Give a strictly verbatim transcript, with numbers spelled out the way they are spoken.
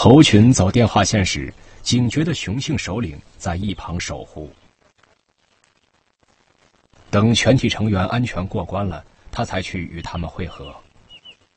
猴群走电话线时，警觉的雄性首领在一旁守护。等全体成员安全过关了，他才去与他们会合。